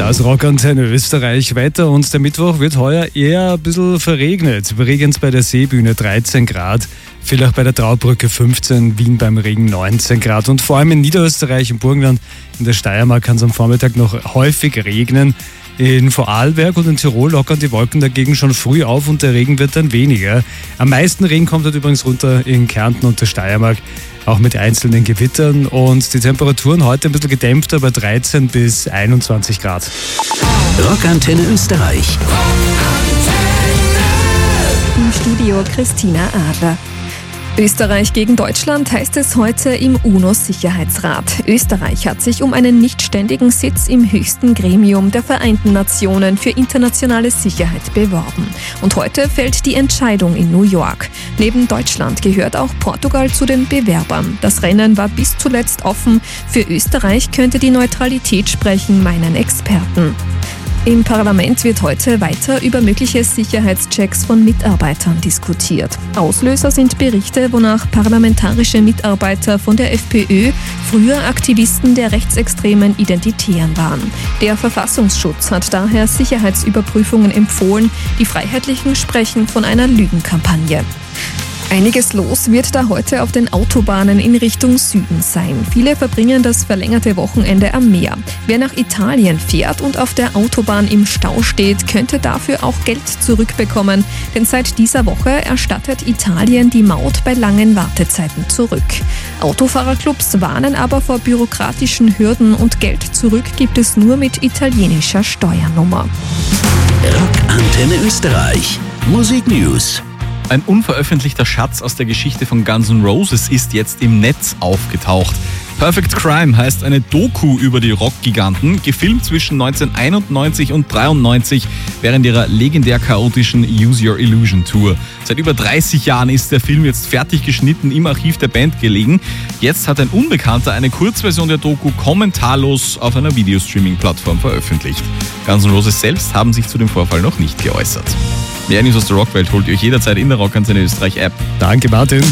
Das Rockantenne Österreich weiter und der Mittwoch wird heuer eher ein bisschen verregnet. Bregenz bei der Seebühne 13 Grad, vielleicht bei der Traubrücke 15, Wien beim Regen 19 Grad und vor allem in Niederösterreich, im Burgenland, in der Steiermark kann es am Vormittag noch häufig regnen. In Vorarlberg und in Tirol lockern die Wolken dagegen schon früh auf und der Regen wird dann weniger. Am meisten Regen kommt halt übrigens runter in Kärnten und der Steiermark, auch mit einzelnen Gewittern. Und die Temperaturen heute ein bisschen gedämpfter bei 13 bis 21 Grad. Rockantenne Österreich. Im Studio Christina Adler. Österreich gegen Deutschland heißt es heute im UNO-Sicherheitsrat. Österreich hat sich um einen nichtständigen Sitz im höchsten Gremium der Vereinten Nationen für internationale Sicherheit beworben. Und heute fällt die Entscheidung in New York. Neben Deutschland gehört auch Portugal zu den Bewerbern. Das Rennen war bis zuletzt offen. Für Österreich könnte die Neutralität sprechen, meinen Experten. Im Parlament wird heute weiter über mögliche Sicherheitschecks von Mitarbeitern diskutiert. Auslöser sind Berichte, wonach parlamentarische Mitarbeiter von der FPÖ früher Aktivisten der rechtsextremen Identitären waren. Der Verfassungsschutz hat daher Sicherheitsüberprüfungen empfohlen. Die Freiheitlichen sprechen von einer Lügenkampagne. Einiges los wird da heute auf den Autobahnen in Richtung Süden sein. Viele verbringen das verlängerte Wochenende am Meer. Wer nach Italien fährt und auf der Autobahn im Stau steht, könnte dafür auch Geld zurückbekommen. Denn seit dieser Woche erstattet Italien die Maut bei langen Wartezeiten zurück. Autofahrerclubs warnen aber vor bürokratischen Hürden und Geld zurück gibt es nur mit italienischer Steuernummer. Rockantenne Österreich. Musik News. Ein unveröffentlichter Schatz aus der Geschichte von Guns N' Roses ist jetzt im Netz aufgetaucht. Perfect Crime heißt eine Doku über die Rockgiganten, gefilmt zwischen 1991 und 1993 während ihrer legendär chaotischen Use Your Illusion Tour. Seit über 30 Jahren ist der Film jetzt fertig geschnitten im Archiv der Band gelegen. Jetzt hat ein Unbekannter eine Kurzversion der Doku kommentarlos auf einer Videostreaming-Plattform veröffentlicht. Guns N' Roses selbst haben sich zu dem Vorfall noch nicht geäußert. Mehr News aus der Rockwelt holt ihr euch jederzeit in der Rockantenne Österreich App. Danke, Martin.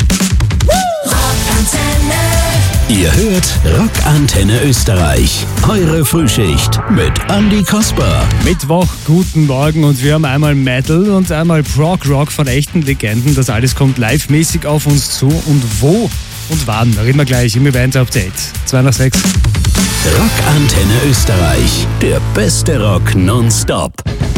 Ihr hört Rockantenne Österreich. Eure Frühschicht mit Andi Kasper. Mittwoch, guten Morgen und wir haben einmal Metal und einmal Prog-Rock von echten Legenden. Das alles kommt live-mäßig auf uns zu. Und wo und wann, reden wir gleich im Event-Update. 2 nach 6. Rockantenne Österreich. Der beste Rock nonstop.